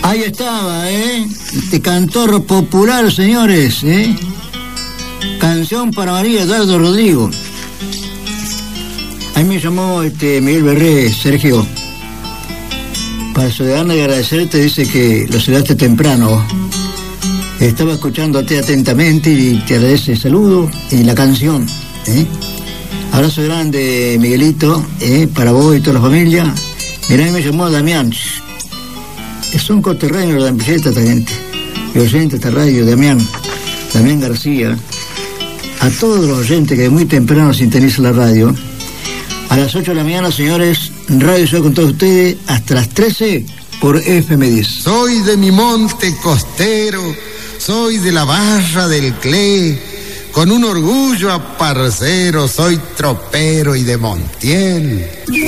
Ahí estaba, este cantor popular, señores, Canción para María Eduardo Rodrigo. Ahí me llamó Miguel Berré, Sergio, para saludarme y agradecerte. Dice que lo saludaste temprano. Estaba escuchándote atentamente y te agradece el saludo y la canción. Abrazo grande, Miguelito, para vos y toda la familia. Mirá, me llamó Damián. Son coterráneos de Ampleta, esta gente. Y oyentes de esta radio, Damián García. A todos los oyentes que muy temprano sintonizan la radio. A las 8 de la mañana, señores, Radio Ciudad con todos ustedes, hasta las 13 por FM10. Soy de mi monte costero, soy de la barra del Cle, con un orgullo aparcero, soy tropero y de Montiel.